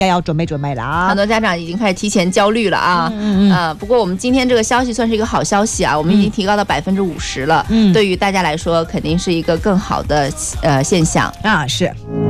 要准备了啊！ 很多家长已经开始提前焦虑了啊。不过我们今天这个消息算是一个好消息啊，我们已经提高到50%了。对于大家来说，肯定是一个更好的现象啊，是。